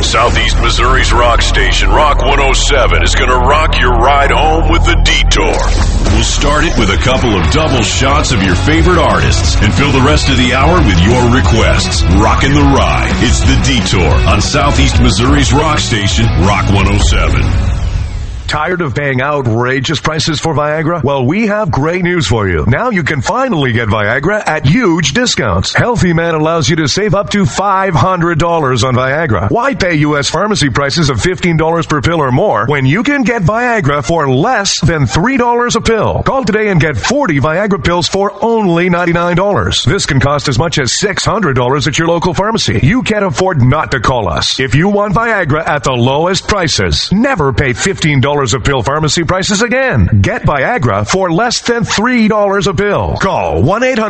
Southeast Missouri's rock station, Rock 107, is going to rock your ride home with The Detour. We'll start it with a couple of double shots of your favorite artists and fill the rest of the hour with your requests. Rockin' the ride. It's The Detour on Southeast Missouri's rock station, Rock 107. Tired of paying outrageous prices for Viagra? Well, we have great news for you. Now you can finally get Viagra at huge discounts. Healthy Man allows you to save up to $500 on Viagra. Why pay U.S. pharmacy prices of $15 per pill or more when you can get Viagra for less than $3 a pill? Call today and get 40 Viagra pills for only $99. This can cost as much as $600 at your local pharmacy. You can't afford not to call us. If you want Viagra at the lowest prices, never pay $15 a pill pharmacy prices again. Get Viagra for less than $3 a pill. Call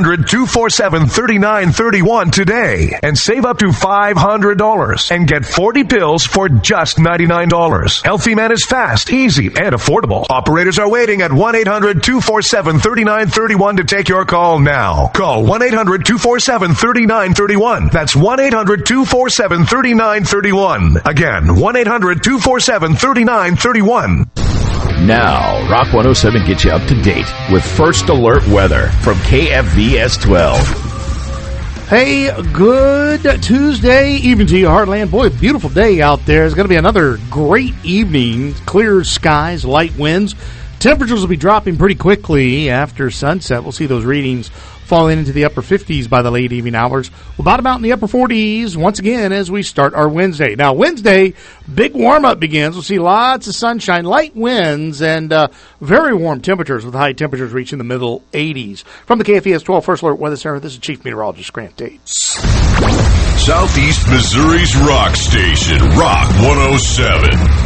1-800-247-3931 today and save up to $500 and get 40 pills for just $99. Healthy Man is fast, easy, and affordable. Operators are waiting at 1-800-247-3931 to take your call now. Call 1-800-247-3931. That's 1-800-247-3931. Again, 1-800-247-3931. Now, Rock 107 gets you up to date with First Alert Weather from KFVS 12. Hey, good Tuesday evening to you, Heartland. Boy, beautiful day out there. It's going to be another great evening. Clear skies, light winds. Temperatures will be dropping pretty quickly after sunset. We'll see those readings falling into the upper 50s by the late evening hours. We'll bottom out in the upper 40s once again as we start our Wednesday. Now, Wednesday, big warm-up begins. We'll see lots of sunshine, light winds, and very warm temperatures with high temperatures reaching the middle 80s. From the KFVS 12 First Alert Weather Center, this is Chief Meteorologist Grant Dates. Southeast Missouri's rock station, Rock 107.